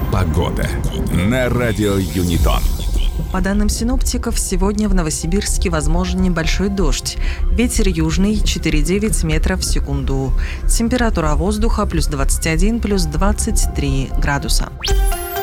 Погода на радио Юнитон. По данным синоптиков, сегодня в Новосибирске возможен небольшой дождь. Ветер южный 4,9 метров в секунду. Температура воздуха плюс 21, плюс 23 градуса.